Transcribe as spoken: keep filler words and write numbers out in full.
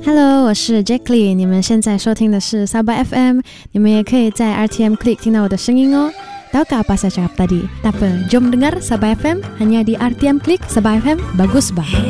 Hello， 我是 Jacqueline， 你们现在收听的是 Sabah F M， 你们也可以在 R T M Click 听到我的声音哦。Tahukah apa saya cakap tadi? Tak apa, jom dengar Sabah F M hanya di R T M Click. Sabah F M, bagus bah.